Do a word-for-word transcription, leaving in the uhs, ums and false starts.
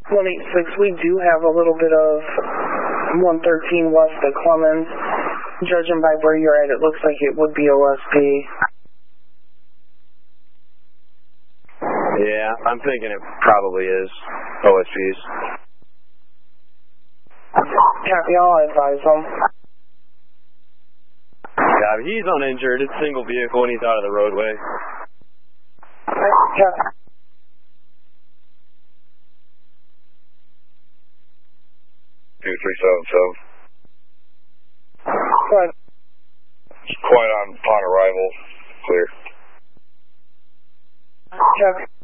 one eight six, we do have a little bit of one thirteen west of Clemens. Judging by where you're at, it looks like it would be O S P. Yeah, I'm thinking it probably is O S P's. Copy, I'll advise them. Yeah, he's uninjured. It's single vehicle and he's out of the roadway. Copy. two three seven seven. Go ahead. It's quiet on upon arrival. Clear. Copy.